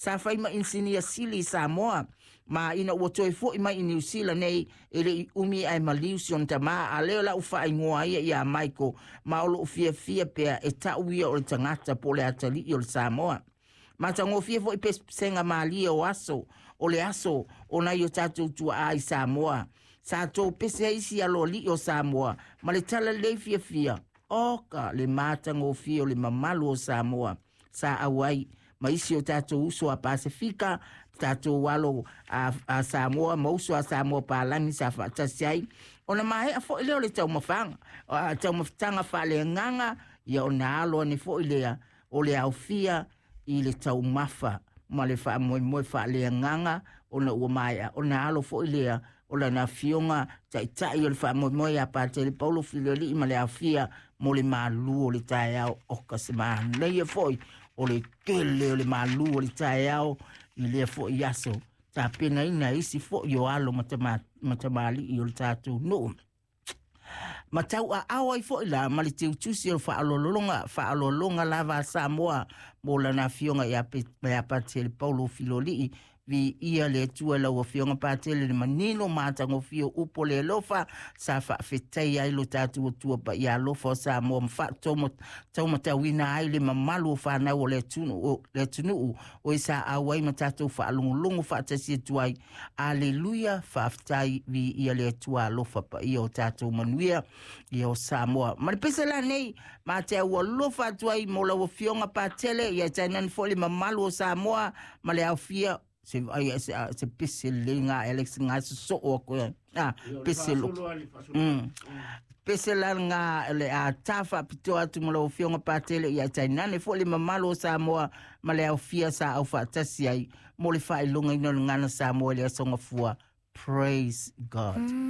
sa fai ma insinia sili Samoa ma ina ua toi fo mai i New Zealand nei ele umi ai maliusi on tama a leo la ufa ingoa ia Michael ma olo fia pea e tauia o le tangata po le atali i o le Samoa ma tango fia fo i pesenga malia o aso o le aso o na i o tatou tua ai Samoa sa tō pese isi alo li o Samoa ma le tala le fia oka le matango fia o le mamalu o Samoa sa awai ma isi o tatou uso a Pasifika tatou walo a Samoa ma uso a Samoa palani sa fatasiai ona mai a fo ile o le tau mafanga tau maftanga fa le nganga ia ona alo ni fo ile o le au fia i le tau mafa ma le fa moi fa le nganga ona ua mai ona alo fo ile o la na fionga tai o le fa moi a Patele Paulo Filoli ma le au fia mo le malu o le tai au o kasema nei foi o le kele o le malu o le tai au i le fo yaso ta pena ina isi fo yo alo matamali i o le tatu no matau a awa i fo ila ma le tiu tusi o fa alolonga lava Samoa mo la na fionga ia Patele Paulo Filoli vi ia le tua la o fionga Patele le manino matango fio upo le lofa sa fa fetai ai lo tatu tua pa ia lofa Samoa mfa tomo tawina ai le mamalu fa na o le tunu o isa awai matatu fa alungu fa tasi tuai aleluia fa fetai vi ia le tua lofa pa ia o tatu manuia ia o Samoa ma pesa la nei ma te o lofa tuai mo la o fionga Patele ia tainan fo le mamalu o Samoa ma le afia se piselinga Alex nga so ko piselo piselanga le a tafa pito atu mo lo fionga Patele ia tainane fo le mamalo Samoa ma le ofia sa au fatasi ai mo le fai longa ino ngana Samoa le songa fua praise God